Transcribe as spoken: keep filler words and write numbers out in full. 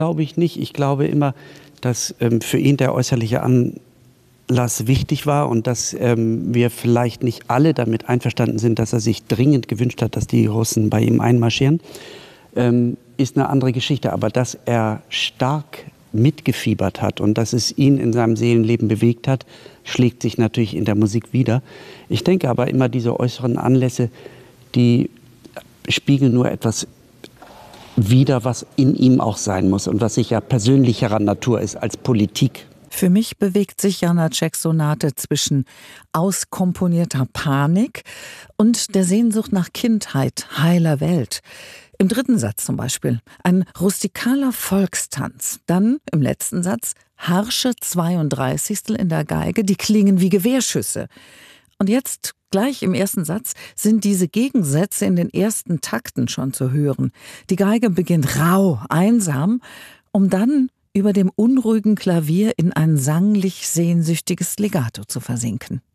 Glaube ich nicht. Ich glaube immer, dass ähm, für ihn der äußerliche Anlass wichtig war und dass ähm, wir vielleicht nicht alle damit einverstanden sind, dass er sich dringend gewünscht hat, dass die Russen bei ihm einmarschieren, ähm, ist eine andere Geschichte. Aber dass er stark mitgefiebert hat und dass es ihn in seinem Seelenleben bewegt hat, schlägt sich natürlich in der Musik wider. Ich denke aber immer, diese äußeren Anlässe, die spiegeln nur etwas wider, was in ihm auch sein muss und was sicher persönlicherer Natur ist als Politik. Für mich bewegt sich Janáčeks Sonate zwischen auskomponierter Panik und der Sehnsucht nach Kindheit, heiler Welt. Im dritten Satz zum Beispiel ein rustikaler Volkstanz. Dann im letzten Satz harsche Zweiunddreißigstel in der Geige, die klingen wie Gewehrschüsse. Und jetzt, gleich im ersten Satz, sind diese Gegensätze in den ersten Takten schon zu hören. Die Geige beginnt rau, einsam, um dann über dem unruhigen Klavier in ein sanglich sehnsüchtiges Legato zu versinken.